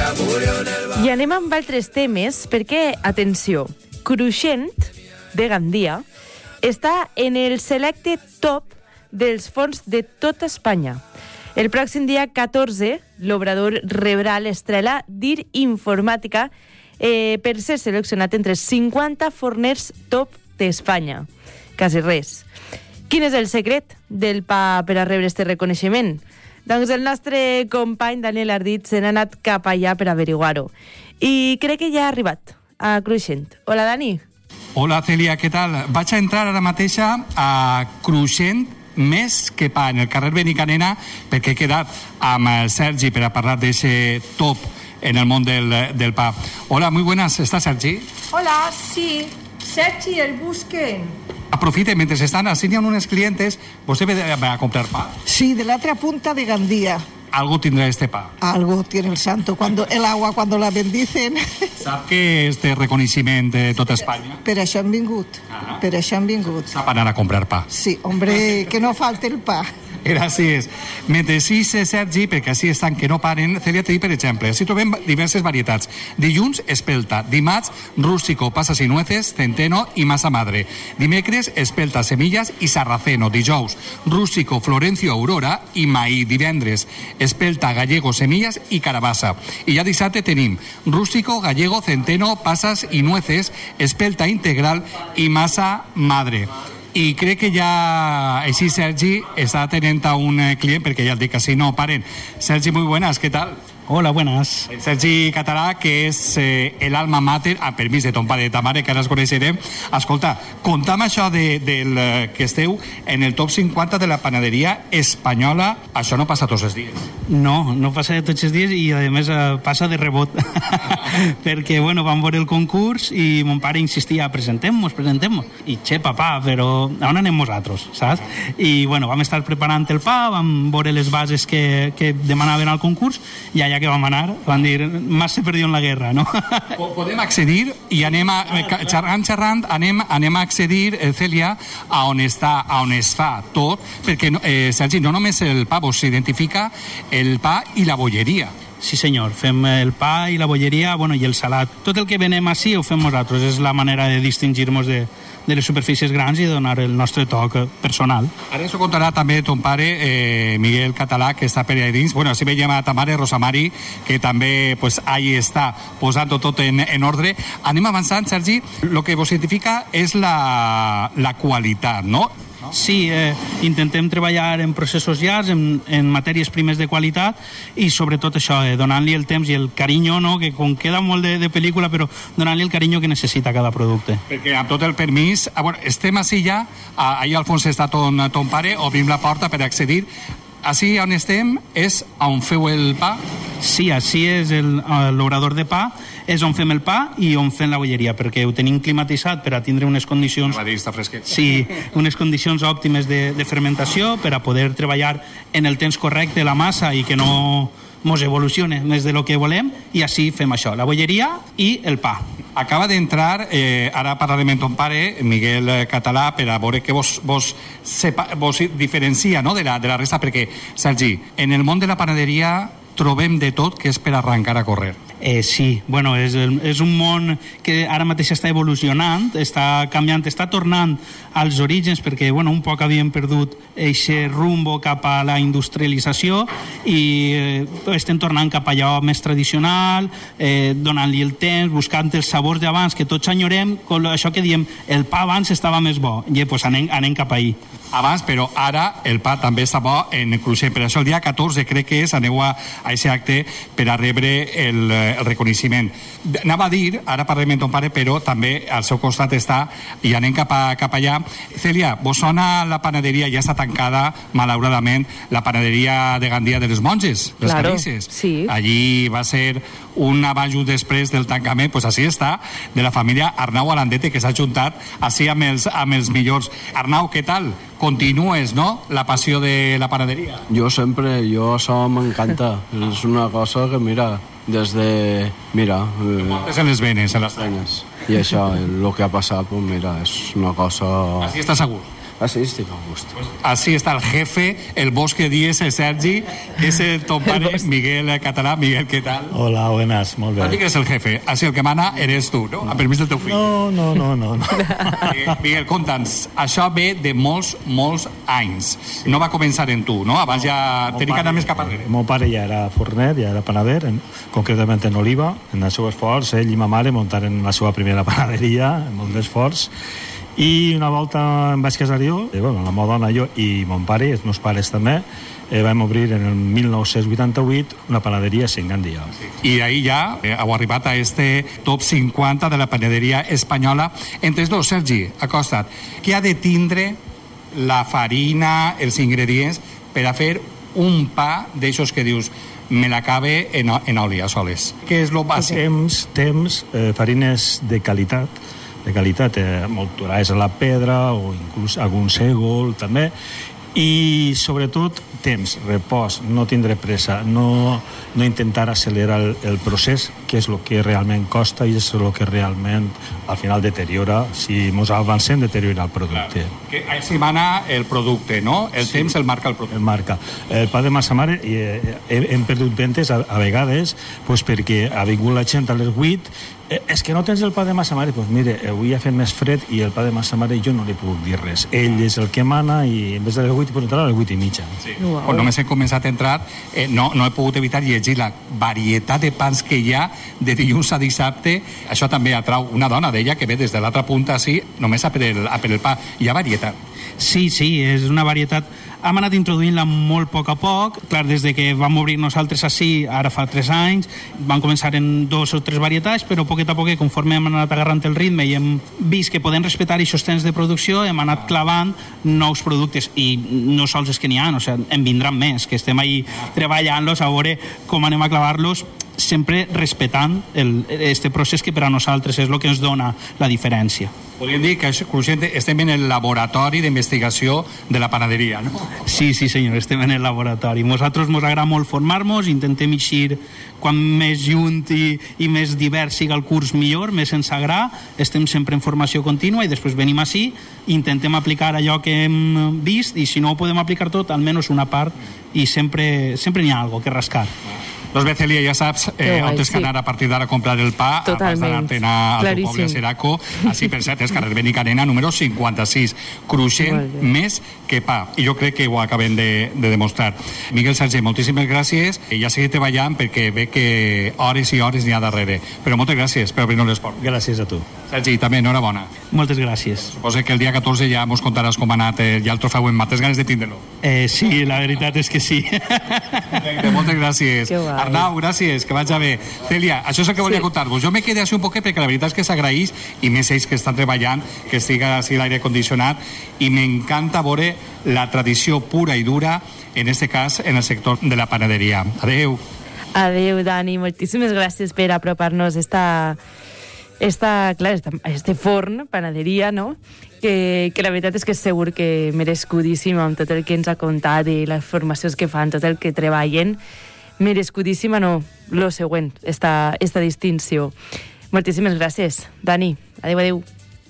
I anem amb altres temes perquè, atenció, Cruixent, de Gandia, està en el selecte top dels fons de tota Espanya. El pròxim dia 14, l'Obrador rebrà l'estrela DIR Informàtica per ser seleccionat entre 50 forners top d'Espanya. Quasi res. Quin és el secret del pa per a rebre este reconeixement? Doncs el nostre company Daniel Ardit se n'ha anat cap allà per averiguar-ho. I crec que ja ha arribat a Cruixent. Hola, Dani. Hola, Cèlia, què tal? Vaig a entrar ara mateixa a Cruixent més que pa, en el carrer Benicanena, perquè he quedat amb el Sergi per a parlar d'aquest top en el món del pa. Hola, muy buenas. ¿Está Sergi? Hola, sí. Sergi, el busquen. Aprofite, mentre estan assignan unos clientes, ¿usted va a comprar pa? Sí, de la otra punta de Gandía. Algo tendrá este pa. Algo tiene el santo. El agua, cuando la bendicen. Sap que este reconeixement de tota Espanya? Per això han vingut. Per això han vingut. Sap anar a comprar pa. Sí, hombre, que no falte el pa. Gràcies. Mentre sí, Sergi, perquè així estan que no paren, Cèlia, te dic, per exemple, així trobem diverses varietats. Dilluns, espelta. Dimarts, rústico, pasas y nueces, centeno i masa madre. Dimecres, espelta, semillas i sarraceno. Dijous, rústico, florencio, aurora i maí. Divendres, espelta, gallego, semillas i carabassa. I ja dissabte tenim rústico, gallego, centeno, pasas y nueces, espelta integral i masa madre. I crec que ja així Sergi està atenent a un client, perquè ja el dic que si no paren. Sergi, muy buenas, ¿qué tal? Hola, buenas. Sergi Català, que és el alma mater, amb permís de ton pare i de ta mare, que ara es coneixerem. Escolta, conta'm això del que esteu en el top 50 de la panaderia espanyola. Això no passa tots els dies. No, no passa tots els dies i, a més, passa de rebot. Perquè, bueno, vam veure el concurs i mon pare insistia, presentem-nos. I, papà, però on anem nosaltres, saps? I, bueno, vam estar preparant el pa, vam veure les bases que demanaven al concurs i allà que vam anar, van dir, más se perdió en la guerra, no? Podem accedir i anem xerrant, anem a accedir, Cèlia, a on es fa tot, perquè, Sergi, no només el pa, vos s'identifica el pa i la bolleria. Sí, senyor, fem el pa i la bolleria, bueno, i el salat. Tot el que venem així ho fem nosaltres, és la manera de distingir-nos de les superfícies grans i donar el nostre toc personal. Ara ens ho contarà també ton pare, Miguel Català, que està per allà dins. Bueno, si veiem a ta mare, Rosa Mari, que també pues, ahí està posant tot en ordre. Anem avançant, Sergi. El que vos identifica és la qualitat, no? Sí, intentem treballar en processos llargs, en matèries primes de qualitat i sobretot això, donant-li el temps i el carinyo, no? Que com queda molt de pel·lícula, però donant-li el carinyo que necessita cada producte. Perquè amb tot el permís, bueno, estem així ja, allà al fons està ton pare, obrim la porta per accedir. Així on estem és on feu el pa? Sí, així és l'obrador de pa, és on fem el pa i on fem la bolleria, perquè ho tenim climatitzat per a tindre unes condicions... Està fresquet. Sí, unes condicions òptimes de fermentació per a poder treballar en el temps correcte la massa i que no mos evolucione més de lo que volem, i així fem això, la bolleria i el pa. Acaba d'entrar, ara parlarem amb ton pare, Miguel Català, per a veure que vos diferencia, no, de la resta, perquè, Sergi, en el món de la panaderia trobem de tot que és per arrencar a córrer. Sí, bueno, és un món que ara mateix està evolucionant, està canviant, està tornant als orígens, perquè bueno, un poc havíem perdut aquest rumbo cap a la industrialització i estem tornant cap a allò més tradicional, donant-li el temps, buscant els sabors d'abans que tots enyorem, això que diem, el pa abans estava més bo, i pues anem cap ahí. Abans, però ara el pa també està bo en Cruixent. Per això el dia 14 crec que és, aneu a aquest acte per a rebre el reconeixement. Anava a dir, ara parlem amb ton pare, però també al seu costat està, i anem cap allà. Cèlia, vos sona la panaderia, ja està tancada, malauradament, la panaderia de Gandia de les Monges, les Calices. Sí. Allí va ser un abans i un després del tancament, doncs així està, de la família Arnau Alandete, que s'ha juntat així amb els millors. Arnau, què tal? Continues, no?, la passió de la panaderia. Jo això m'encanta. És una cosa que, mira, des de... Mira... Portes en les venes, en les venes. I això, el que ha passat, pues mira, és una cosa... Així està segur. Sí, estic a gust. Así está el jefe, el bosque 10, Sergi, es el ton pare, Miguel Català. Miguel, ¿qué tal? Hola, buenas, molt bé. Así que es el jefe, así el que mana eres tu, no? A permís del teu fill. No. Miguel, conta'ns, això ve de molts anys. No va començar en tu, no? Abans ja tenia que anar més cap arrere. Mon pare ja era forner, ja era panader, concretament en Oliva. En el seu esforç, ell i ma mare muntaren la seva primera panaderia, amb molt d'esforç. I una volta em vaig casar jo, la meva dona, jo i mon pare, els meus pares també, vam obrir en el 1988 una panaderia a Gandia. I ahí ja heu arribat a este top 50 de la panaderia espanyola. Entre els dos, Sergi, acosta't, què ha de tindre la farina, els ingredients, per a fer un pa d'aixòs que dius me l'acabe en oli, a soles? Què és lo bàsic? Temps, farines de qualitat, molt torades a la pedra o inclús algun sègol també, i sobretot temps, repòs, no tindre pressa, no intentar accelerar el procés, que és el que realment costa i és el que realment al final deteriora, si ens avancem deteriora el producte. Que així mana el producte, no? El temps el marca el producte. El marca. El pa de massa mare hem perdut ventes a vegades perquè ha vingut la gent a les 8. És que no tens el pa de massa mare? Doncs mire, avui ha fet més fred i el pa de massa mare jo no li puc dir res. Ell és el que mana i en vez de les 8 pot entrar a les 8:30. Sí. Quan només he començat a entrar no he pogut evitar llegir la varietat de pans que hi ha de dilluns a dissabte. Això també atrau una dona d'ella que ve des de l'altra punta així, només a per el pa. Hi ha varietat. Sí, és una varietat. Hem anat introduint-la molt a poc. Clar, des de que vam obrir nosaltres així, ara fa 3 anys, van començar en 2 o 3 varietats, però poquet a poquet, conforme hem anat agarrant el ritme i hem vist que podem respectar aquests temps de producció, hem anat clavant nous productes. I no sols és que n'hi ha, en vindran més, que estem ahí treballant-los a veure com anem a clavar-los, sempre respectant este procés que per a nosaltres és el que ens dona la diferència. Podríem dir que estem en el laboratori d'investigació de la panaderia, no? Sí, senyor, estem en el laboratori. Nosaltres ens agrada molt formar-nos, intentem eixir quan més junt i més divers siga el curs millor, més ens agrada, estem sempre en formació contínua i després venim així, intentem aplicar allò que hem vist i si no ho podem aplicar tot, almenys una part, i sempre n'hi ha alguna que rascar. Doncs bé, Celia, ja saps on tens que anar a partir d'ara a comprar el pa. Totalment. Abans d'anar-te'n al teu poble a Seraco. Així, per cert, és carrer Benicarena, número 56. Cruixent més que pa. I jo crec que ho acabem de demostrar. Miguel, Sergi, moltíssimes gràcies. Ja seguim treballant perquè ve que hores i hores n'hi ha darrere. Però moltes gràcies per obrir-nos l'esport. Gràcies a tu. Sergi, també enhorabona. Moltes gràcies. Suposo que el dia 14 ja mos contaràs com ha anat ja el trofeu en mà. Tens ganes de tindre-lo? Sí, la veritat és que sí. Moltes gràcies. Arnau, gràcies, que vaig a bé. Celia, això és el que volia contar-vos. Jo me quedé així un poquet perquè la veritat és que s'agraeix, i més ells que estan treballant, que estiga així l'aire condicionat, i m'encanta veure la tradició pura i dura, en este cas, en el sector de la panaderia. Adeu. Adeu, Dani. Moltíssimes gràcies per apropar-nos este forn, panaderia, no? Que la veritat és que és segur que merescudíssima amb tot el que ens ha contat i les formacions que fan, tot el que treballen. Merescudíssima, no, lo següent, esta distinció. Moltíssimes gràcies, Dani. Adeu.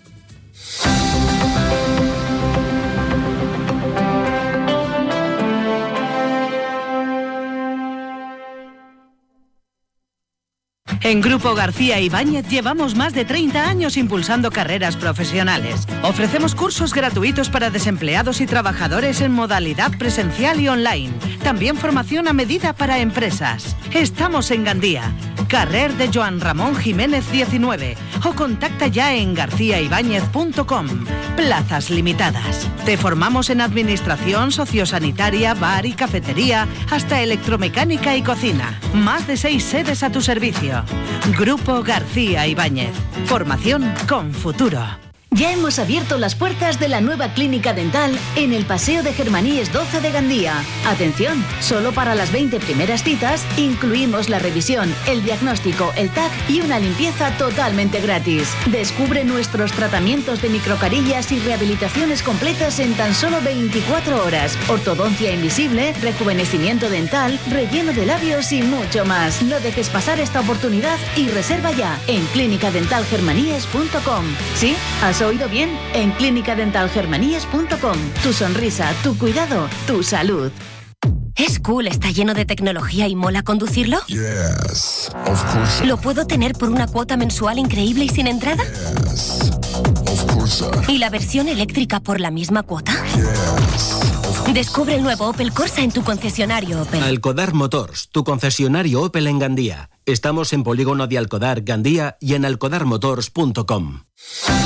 En Grupo García Ibáñez llevamos más de 30 años impulsando carreras profesionales. Ofrecemos cursos gratuitos para desempleados y trabajadores en modalidad presencial y online. También formación a medida para empresas. Estamos en Gandía, carrer de Joan Ramón Jiménez 19, o contacta ya en garciaibáñez.com. Plazas limitadas. Te formamos en administración, sociosanitaria, bar y cafetería, hasta electromecánica y cocina. Más de 6 sedes a tu servicio. Grupo García Ibáñez. Formación con futuro. Ya hemos abierto las puertas de la nueva clínica dental en el Paseo de Germaníes 12 de Gandía. Atención, solo para las 20 primeras citas incluimos la revisión, el diagnóstico, el TAC y una limpieza totalmente gratis. Descubre nuestros tratamientos de microcarillas y rehabilitaciones completas en tan solo 24 horas. Ortodoncia invisible, rejuvenecimiento dental, relleno de labios y mucho más. No dejes pasar esta oportunidad y reserva ya en clinicadentalgermaníes.com. ¿Sí? A solo oído bien? En clínicadentalgermaníes.com. Tu sonrisa, tu cuidado, tu salud. ¿Es cool, está lleno de tecnología y mola conducirlo? Yes, of course. ¿Lo puedo tener por una cuota mensual increíble y sin entrada? Yes, of course. ¿Y la versión eléctrica por la misma cuota? Yes. Descubre el nuevo Opel Corsa en tu concesionario Opel. Alcodar Motors, tu concesionario Opel en Gandía. Estamos en Polígono de Alcodar, Gandía y en alcodarmotors.com.